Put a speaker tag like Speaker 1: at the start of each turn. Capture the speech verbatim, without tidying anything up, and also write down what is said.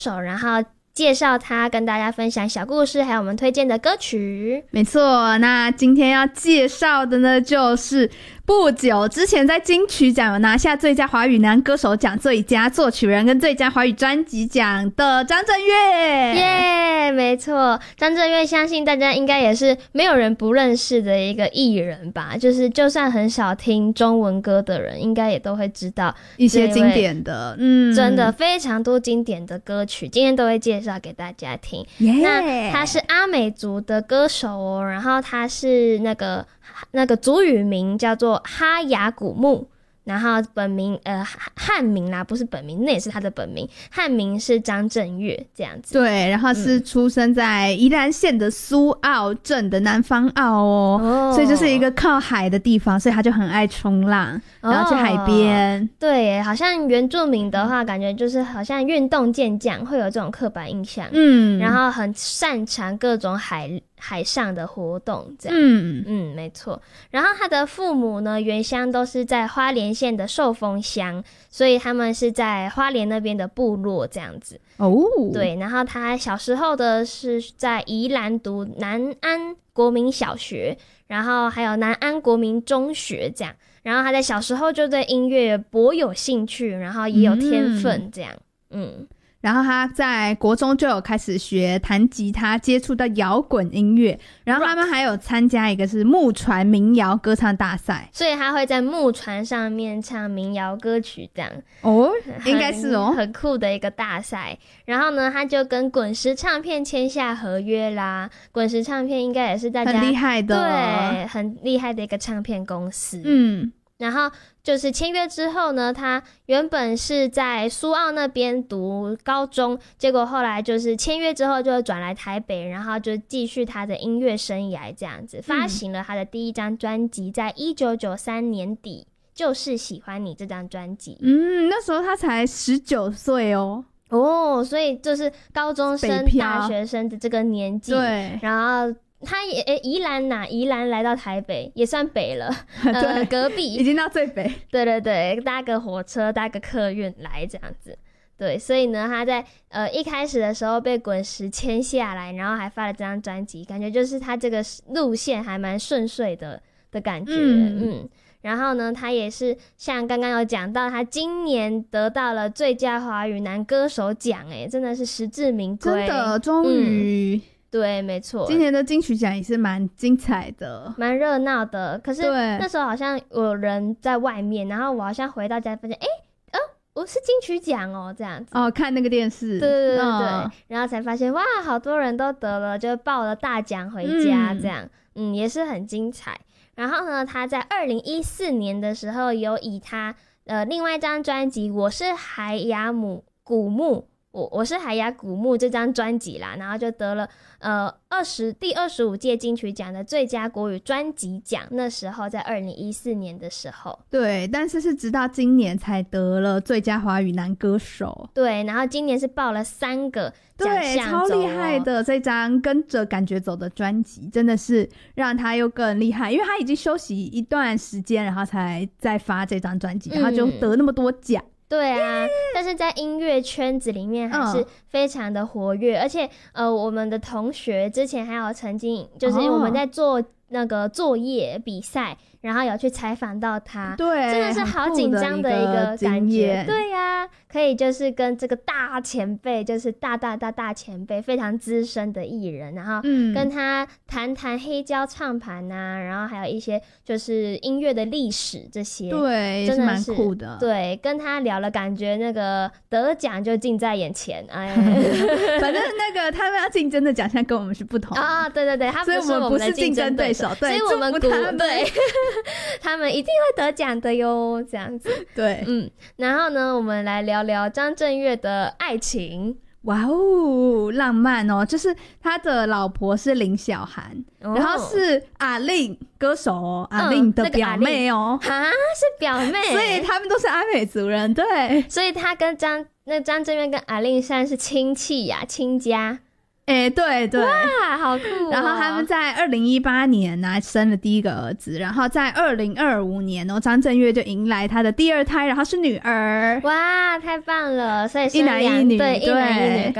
Speaker 1: 手，然后介绍他，跟大家分享小故事，还有我们推荐的歌曲。
Speaker 2: 没错，那今天要介绍的呢，就是不久之前在金曲奖有拿下最佳华语男歌手奖、最佳作曲人跟最佳华语专辑奖的张震岳。
Speaker 1: 耶、yeah, 没错，张震岳相信大家应该也是没有人不认识的一个艺人吧，就是就算很少听中文歌的人应该也都会知道
Speaker 2: 一些经典的，嗯，
Speaker 1: 真的非常多经典的歌曲，今天都会介绍给大家听。
Speaker 2: Yeah.
Speaker 1: 那他是阿美族的歌手哦，然后他是那个那个族语名叫做哈雅古木，然后本名呃汉名啦，不是本名，那也是他的本名，汉名是张震岳这样子。
Speaker 2: 对，然后是出生在宜兰县的苏澳镇的南方澳哦，哦所以就是一个靠海的地方，所以他就很爱冲浪，然后去海边。
Speaker 1: 哦、对耶，好像原住民的话，感觉就是好像运动健将，会有这种刻板印象。嗯，然后很擅长各种海。海上的活动这样。嗯嗯，没错。然后他的父母呢，原乡都是在花莲县的寿丰乡，所以他们是在花莲那边的部落这样子。哦，对。然后他小时候的是在宜兰读南安国民小学，然后还有南安国民中学这样。然后他在小时候就对音乐颇有兴趣，然后也有天分这样。嗯。嗯
Speaker 2: 然后他在国中就有开始学弹吉他，接触到摇滚音乐，然后他们还有参加一个是木船民谣歌唱大赛，
Speaker 1: 所以他会在木船上面唱民谣歌曲这样。
Speaker 2: 哦，应该是哦，
Speaker 1: 很酷的一个大赛。然后呢，他就跟滚石唱片签下合约啦。滚石唱片应该也是大家
Speaker 2: 很厉害的，
Speaker 1: 对，很厉害的一个唱片公司。嗯。然后就是签约之后呢，他原本是在苏澳那边读高中，结果后来就是签约之后就转来台北，然后就继续他的音乐生涯这样子，发行了他的第一张专辑，在一九九三年底，就是喜欢你这张专辑。
Speaker 2: 嗯，那时候他才十九岁哦。
Speaker 1: 哦，所以就是高中生、大学生的这个年纪，对，然后。他也诶，宜兰呐，宜兰来到台北也算北了，呃，隔壁
Speaker 2: 已经到最北。
Speaker 1: 对对对，搭个火车，搭个客运来这样子。对，所以呢，他在呃一开始的时候被滚石签下来，然后还发了这张专辑，感觉就是他这个路线还蛮顺遂的的感觉。嗯, 嗯，然后呢，他也是像刚刚有讲到，他今年得到了最佳华语男歌手奖，哎，真的是实至名归，
Speaker 2: 真的，终于。嗯
Speaker 1: 对，没错，
Speaker 2: 今年的金曲奖也是蛮精彩的，
Speaker 1: 蛮热闹的。可是那时候好像有人在外面，然后我好像回到家发现，哎，呃，我是金曲奖哦，这样子。
Speaker 2: 哦，看那个电视。
Speaker 1: 对对对对、哦、然后才发现，哇，好多人都得了，就抱了大奖回家，这样，嗯, 嗯，也是很精彩。然后呢，他在二零一四年的时候，有以他呃另外一张专辑《我是海雅姆古木》。我我是海雅古木这张专辑啦，然后就得了呃二十第二十五届金曲奖的最佳国语专辑奖。那时候在二零一四年的时候，
Speaker 2: 对，但是是直到今年才得了最佳华语男歌手。
Speaker 1: 对，然后今年是报了三个奖项、哦，
Speaker 2: 对，超厉害的。这张跟着感觉走的专辑真的是让他又更厉害，因为他已经休息一段时间，然后才再发这张专辑，然后就得那么多奖。嗯
Speaker 1: 对啊，但是在音乐圈子里面还是非常的活跃、嗯、而且呃，我们的同学之前还有曾经就是我们在做那个作业比赛、哦、然后有去采访到他，
Speaker 2: 对，
Speaker 1: 真的是好紧张的一个感觉。对呀、啊，可以就是跟这个大前辈，就是大大大大前辈，非常资深的艺人，然后跟他谈谈黑胶唱盘啊、嗯、然后还有一些就是音乐的历史这些，
Speaker 2: 对，真的是蛮酷的。
Speaker 1: 对，跟他聊了，感觉那个得奖就近在眼前。哎，
Speaker 2: 反正那个他们要竞争的奖项跟我们是不同的
Speaker 1: 啊、哦，对对对，他不是
Speaker 2: 我们的竞争对手，
Speaker 1: 所以我们鼓对他们一定会得奖的哟，这样子。
Speaker 2: 对，
Speaker 1: 嗯，然后呢，我们来聊聊张震岳的爱情。
Speaker 2: 哇哦，浪漫哦！就是他的老婆是林小涵、哦，然后是阿令歌手哦，阿令的表妹哦，
Speaker 1: 哈、那個，是表妹，
Speaker 2: 所以他们都是阿美族人，对，
Speaker 1: 所以他跟张那张震岳跟阿令算是亲戚呀、啊，亲家。
Speaker 2: 哎、 哎、欸，对对，
Speaker 1: 哇，好酷、哦！
Speaker 2: 然后他们在二零一八年呢、啊、生了第一个儿子，然后在二零二五年哦，张震岳就迎来他的第二胎，然后是女儿。
Speaker 1: 哇，太棒了！所以
Speaker 2: 一男一女，
Speaker 1: 对，一男一女，